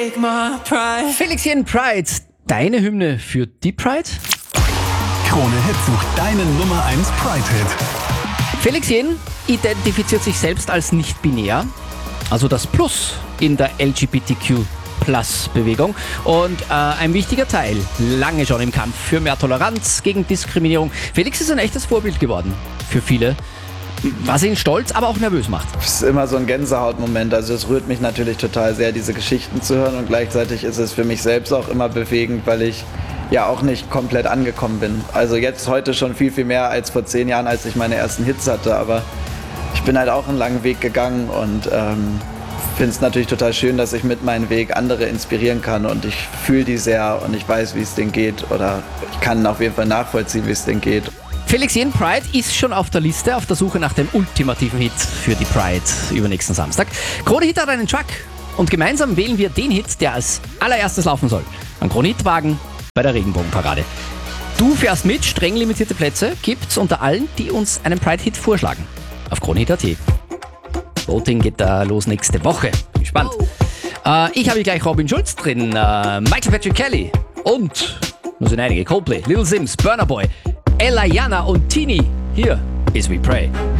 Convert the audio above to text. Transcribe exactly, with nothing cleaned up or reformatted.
take my pride. Felixchen Pride, deine Hymne für die Pride? Krone Hit sucht deinen Nummer eins Pride-Hit. Felixchen identifiziert sich selbst als nicht-binär, also das Plus in der L G B T Q Plus Bewegung und äh, ein wichtiger Teil, lange schon im Kampf für mehr Toleranz gegen Diskriminierung. Felix ist ein echtes Vorbild geworden für viele, was ihn stolz, aber auch nervös macht. Es ist immer so ein Gänsehautmoment, also es rührt mich natürlich total sehr, diese Geschichten zu hören und gleichzeitig ist es für mich selbst auch immer bewegend, weil ich ja auch nicht komplett angekommen bin. Also jetzt heute schon viel, viel mehr als vor zehn Jahren, als ich meine ersten Hits hatte, aber ich bin halt auch einen langen Weg gegangen und ähm, finde es natürlich total schön, dass ich mit meinem Weg andere inspirieren kann und ich fühle die sehr und ich weiß, wie es denen geht oder ich kann auf jeden Fall nachvollziehen, wie es denen geht. Felixchen Pride ist schon auf der Liste, auf der Suche nach dem ultimativen Hit für die Pride übernächsten Samstag. Krone Hit hat einen Truck und gemeinsam wählen wir den Hit, der als allererstes laufen soll. Ein Krone Hit-Wagen bei der Regenbogenparade. Du fährst mit, streng limitierte Plätze gibt's unter allen, die uns einen Pride-Hit vorschlagen. Auf Krone Hit Punkt at. Voting geht da los nächste Woche. Bin gespannt. Äh, ich habe hier gleich Robin Schulz drin, äh, Michael Patrick Kelly und, nur sind einige, Coldplay, Lil Sims, Burna Boy, Ella Jana und Tini. Hier ist We Pray.